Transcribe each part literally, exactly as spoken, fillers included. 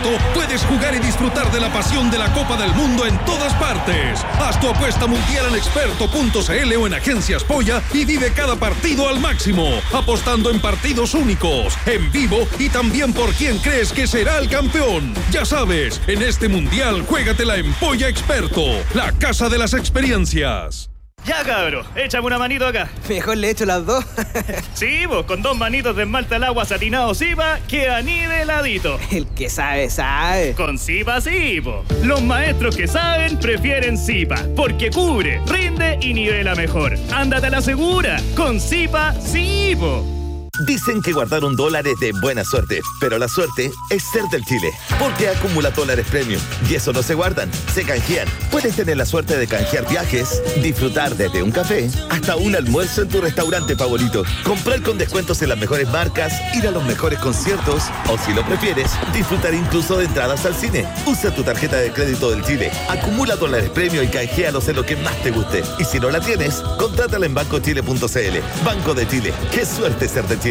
Experto puedes jugar y disfrutar de la pasión de la Copa del Mundo en todas partes. Haz tu apuesta mundial en experto punto c l o en Agencias Polla y vive cada partido al máximo, apostando en partidos únicos, en vivo y también por quién crees que será el campeón. Ya sabes, en este mundial juégatela en Polla Experto, la casa de las experiencias. Ya, cabro, échame una manito acá. Mejor le echo las dos. Sí, vos, con dos manitos de esmalta al agua satinado Zipa, queda niveladito. El que sabe, sabe. Con Zipa sí, po. Los maestros que saben prefieren Zipa, porque cubre, rinde y nivela mejor. Ándate a la segura, con Zipa sí, po. Dicen que guardaron dólares de buena suerte, pero la suerte es ser del Chile, porque acumula dólares premium. Y eso no se guardan, se canjean. Puedes tener la suerte de canjear viajes, disfrutar desde un café hasta un almuerzo en tu restaurante favorito, comprar con descuentos en las mejores marcas, ir a los mejores conciertos o, si lo prefieres, disfrutar incluso de entradas al cine. Usa tu tarjeta de crédito del Chile, acumula dólares premium y canjealos en lo que más te guste. Y si no la tienes, contrátala en banco chile punto c l. Banco de Chile, qué suerte ser de Chile.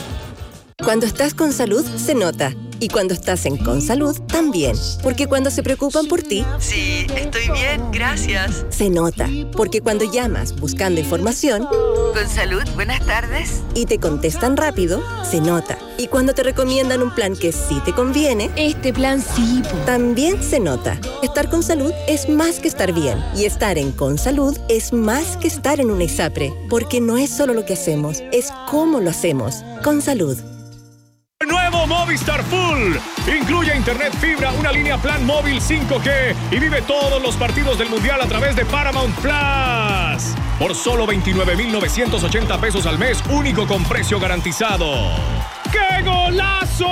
Cuando estás con salud, se nota. Y cuando estás en Consalud, también. Porque cuando se preocupan por ti... Sí, estoy bien, gracias. Se nota. Porque cuando llamas buscando información... Consalud, buenas tardes. Y te contestan rápido, se nota. Y cuando te recomiendan un plan que sí te conviene... Este plan sí, po. También se nota. Estar con salud es más que estar bien. Y estar en Consalud es más que estar en una ISAPRE. Porque no es solo lo que hacemos, es cómo lo hacemos. Consalud. Nuevo Movistar Full. Incluye internet fibra, una línea plan móvil cinco G y vive todos los partidos del Mundial a través de Paramount Plus. Por solo veintinueve mil novecientos ochenta pesos al mes, único con precio garantizado. ¡Qué golazo!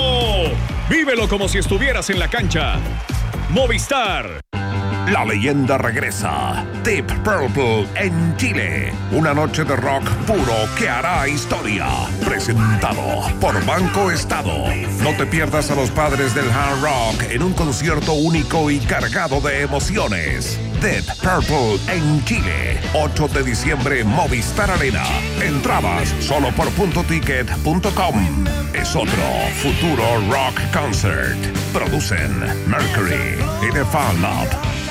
Vívelo como si estuvieras en la cancha. Movistar. La leyenda regresa. Deep Purple en Chile. Una noche de rock puro que hará historia. Presentado por Banco Estado. No te pierdas a los padres del hard rock en un concierto único y cargado de emociones. Deep Purple en Chile. ocho de diciembre, Movistar Arena. Entradas solo por punto ticket punto com. Es otro futuro rock concert. Producen Mercury y The Fan Lab.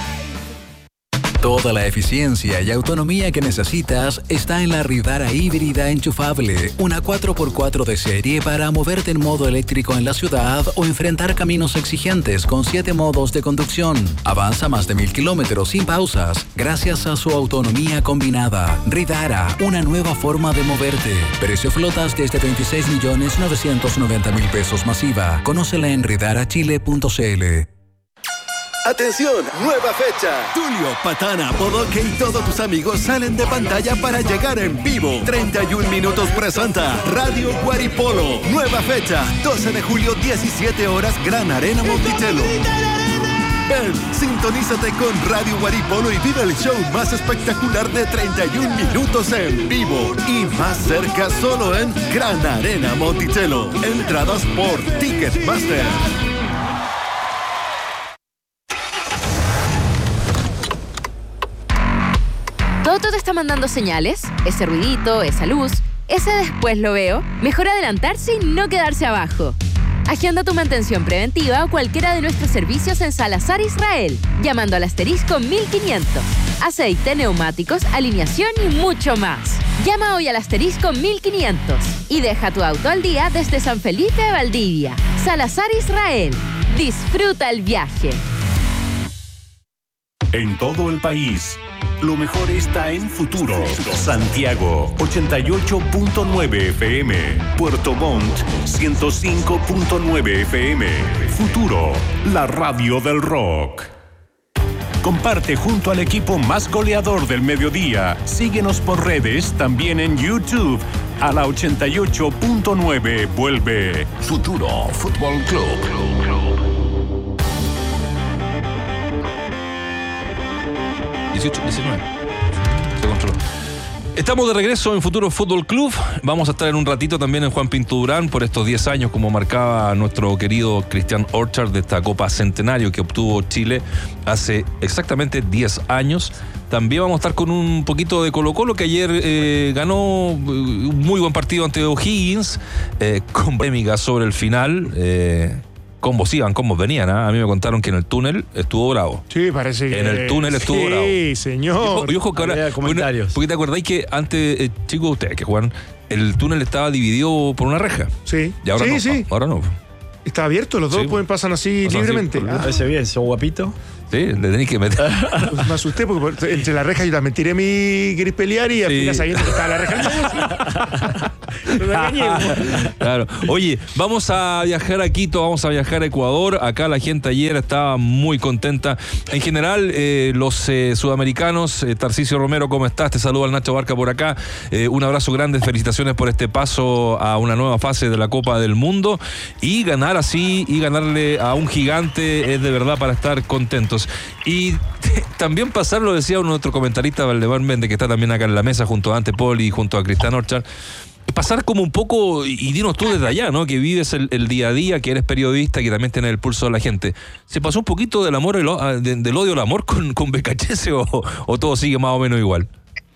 Toda la eficiencia y autonomía que necesitas está en la Ridara híbrida enchufable, una cuatro por cuatro de serie para moverte en modo eléctrico en la ciudad o enfrentar caminos exigentes con siete modos de conducción. Avanza más de mil kilómetros sin pausas gracias a su autonomía combinada. Ridara, una nueva forma de moverte. Precio flotas desde veintiséis millones novecientos noventa mil pesos masiva. Conócela en ridara chile punto c l. ¡Atención! ¡Nueva fecha! Tulio, Patana, Bodoque y todos tus amigos salen de pantalla para llegar en vivo. treinta y un minutos presenta Radio Guaripolo. Nueva fecha, doce de julio, diecisiete horas, Gran Arena Monticello. Ven, sintonízate con Radio Guaripolo y vive el show más espectacular de treinta y un minutos en vivo. Y más cerca solo en Gran Arena Monticello. Entradas por Ticketmaster. ¿Toto te está mandando señales? Ese ruidito, esa luz, ese después lo veo. Mejor adelantarse y no quedarse abajo. Agenda tu mantención preventiva o cualquiera de nuestros servicios en Salazar Israel, llamando al asterisco mil quinientos. Aceite, neumáticos, alineación y mucho más. Llama hoy al asterisco mil quinientos y deja tu auto al día desde San Felipe de Valdivia. Salazar Israel. Disfruta el viaje. En todo el país, lo mejor está en Futuro. Santiago, ochenta y ocho punto nueve F M. Puerto Montt, ciento cinco punto nueve F M. Futuro, la radio del rock. Comparte junto al equipo más goleador del mediodía. Síguenos por redes, también en YouTube. A la ochenta y ocho punto nueve vuelve Futuro Fútbol Club. dieciocho, diecinueve. Se controló. Estamos de regreso en Futuro Fútbol Club. Vamos a estar en un ratito también en Juan Pinto Durán por estos diez años, como marcaba nuestro querido Cristian Orchard, de esta Copa Centenario que obtuvo Chile hace exactamente diez años. También vamos a estar con un poquito de Colo-Colo, que ayer eh, ganó un muy buen partido ante O'Higgins, eh, con polémica sobre el final. Eh, combos iban, combos venían. ¿eh? A mí me contaron que en el túnel estuvo bravo. Sí, parece que... En el túnel estuvo sí, bravo. Sí, señor. Y ojo, y ojo que ahora, comentarios. Porque te acordáis que antes, eh, chicos, ustedes que jugaron, el túnel estaba dividido por una reja. Sí. Y ahora sí, no. Sí. Ahora no. Está abierto, los dos sí, pueden pasar así pasan libremente. Así, me parece bien, sos guapito. Sí, le tenéis que meter. Pues me asusté porque entre la reja yo también tiré mi gris pelear y al Sí. final sabiendo que estaba la reja. No me engañé. Claro. Oye, vamos a viajar a Quito, vamos a viajar a Ecuador. Acá la gente ayer estaba muy contenta. En general, eh, los eh, sudamericanos, eh, Tarcisio Romero, ¿cómo estás? Te saluda el Nacho Barca por acá. Eh, un abrazo grande, felicitaciones por este paso a una nueva fase de la Copa del Mundo. Y ganar así, y ganarle a un gigante es de verdad para estar contentos. Y también pasar, lo decía nuestro comentarista Valdemar Méndez, que está también acá en la mesa junto a Ante Poli y junto a Cristian Orchard, pasar como un poco, y dinos tú desde allá, ¿no? Que vives el, el día a día, que eres periodista, que también tienes el pulso de la gente. ¿Se pasó un poquito del amor, el, de, del odio al amor con, con B K H S o, o todo sigue más o menos igual?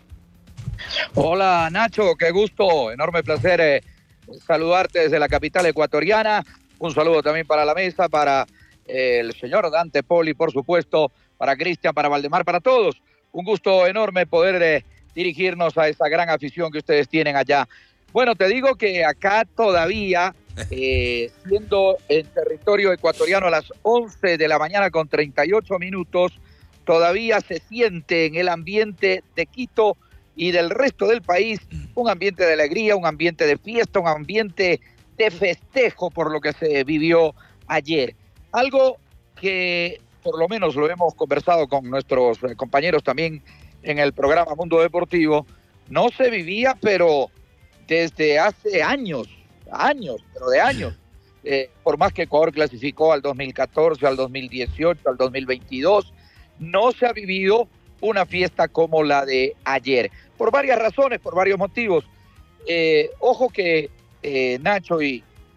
Hola Nacho, qué gusto, enorme placer eh, saludarte desde la capital ecuatoriana. Un saludo también para la mesa, para eh, el señor Dante Poli, por supuesto, para Cristian, para Valdemar, para todos. Un gusto enorme poder eh, dirigirnos a esa gran afición que ustedes tienen allá. Bueno, te digo que acá todavía, eh, siendo en territorio ecuatoriano a las once de la mañana con treinta y ocho minutos, todavía se siente en el ambiente de Quito y del resto del país un ambiente de alegría, un ambiente de fiesta, un ambiente de festejo por lo que se vivió ayer. Algo que por lo menos lo hemos conversado con nuestros compañeros también en el programa Mundo Deportivo, no se vivía, pero desde hace años, años, pero de años. Eh, por más que Ecuador clasificó al dos mil catorce, al dos mil dieciocho, al dos mil veintidós, no se ha vivido una fiesta como la de ayer. Por varias razones, por varios motivos. Eh, ojo que eh, Nacho y,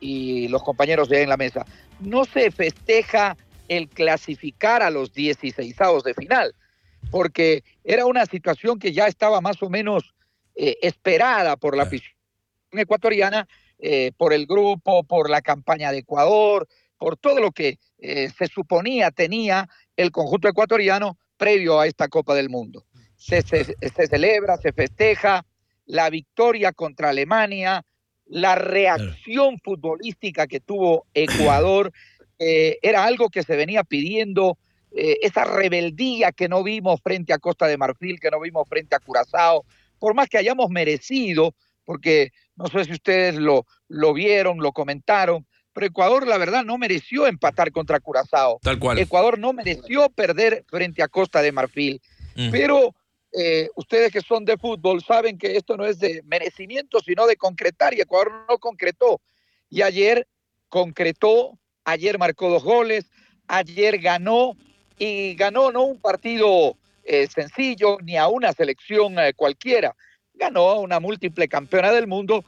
y los compañeros de en la mesa, no se festeja el clasificar a los dieciseisavos de final, porque era una situación que ya estaba más o menos eh, esperada por la afición ecuatoriana, eh, por el grupo, por la campaña de Ecuador, por todo lo que eh, se suponía tenía el conjunto ecuatoriano previo a esta Copa del Mundo. Se, se, se celebra, se festeja la victoria contra Alemania, la reacción futbolística que tuvo Ecuador, eh, era algo que se venía pidiendo, eh, esa rebeldía que no vimos frente a Costa de Marfil, que no vimos frente a Curazao, por más que hayamos merecido, porque no sé si ustedes lo, lo vieron, lo comentaron, pero Ecuador la verdad no mereció empatar contra Curazao. Tal cual. Ecuador no mereció perder frente a Costa de Marfil, mm. pero eh, ustedes que son de fútbol saben que esto no es de merecimiento, sino de concretar, y Ecuador no concretó. Y ayer concretó, ayer marcó dos goles, ayer ganó, y ganó no un partido eh, sencillo, ni a una selección eh, cualquiera, ganó a una múltiple campeona del mundo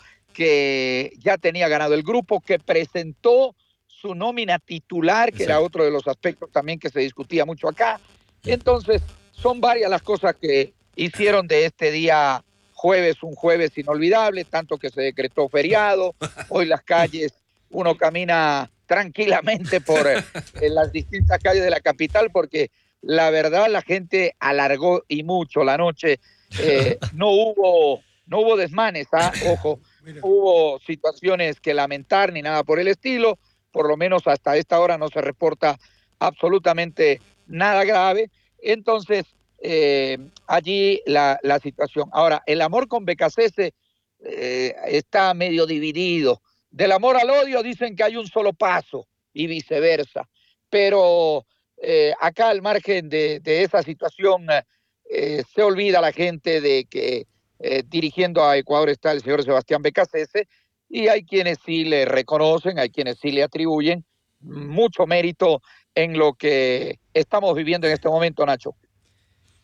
que ya tenía ganado el grupo, que presentó su nómina titular, que Exacto. era otro de los aspectos también que se discutía mucho acá. Entonces, son varias las cosas que hicieron de este día jueves un jueves inolvidable, tanto que se decretó feriado. Hoy las calles, uno camina tranquilamente por eh, en las distintas calles de la capital, porque la verdad la gente alargó y mucho la noche. Eh, no hubo no hubo desmanes, ¿ah? Ojo, no hubo situaciones que lamentar ni nada por el estilo, por lo menos hasta esta hora no se reporta absolutamente nada grave. Entonces, eh, allí la, la situación. Ahora, el amor con B K C S eh, está medio dividido. Del amor al odio dicen que hay un solo paso y viceversa, pero eh, acá al margen de, de esa situación eh, se olvida la gente de que eh, dirigiendo a Ecuador está el señor Sebastián B K C S, y hay quienes sí le reconocen, hay quienes sí le atribuyen mucho mérito en lo que estamos viviendo en este momento, Nacho.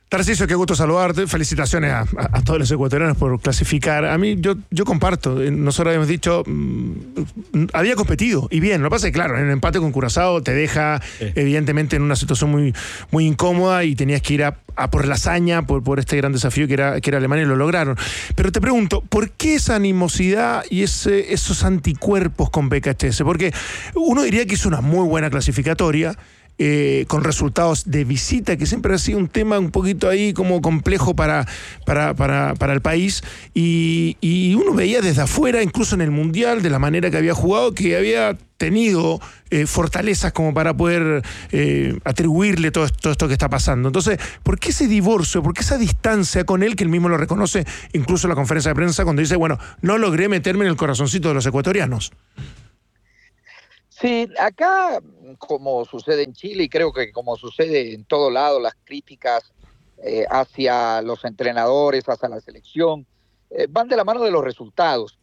Tarcisio, qué gusto saludarte. Felicitaciones a, a, a todos los ecuatorianos por clasificar. A mí, yo, yo comparto. Nosotros habíamos dicho, mmm, había competido y bien. Lo que pasa es que, claro, en el empate con Curazao te deja, sí. evidentemente, en una situación muy, muy incómoda y tenías que ir a, a por la hazaña, por, por este gran desafío que era, que era Alemania y lo lograron. Pero te pregunto, ¿por qué esa animosidad y ese, esos anticuerpos con B K H S? Porque uno diría que hizo una muy buena clasificatoria. Eh, con resultados de visita, que siempre ha sido un tema un poquito ahí como complejo para, para, para, para el país, y, y uno veía desde afuera, incluso en el Mundial, de la manera que había jugado, que había tenido eh, fortalezas como para poder eh, atribuirle todo esto, todo esto que está pasando. Entonces, ¿por qué ese divorcio, por qué esa distancia con él, que él mismo lo reconoce incluso en la conferencia de prensa, cuando dice, bueno, no logré meterme en el corazoncito de los ecuatorianos? Sí, acá, como sucede en Chile y creo que como sucede en todo lado, las críticas eh, hacia los entrenadores, hacia la selección, eh, van de la mano de los resultados.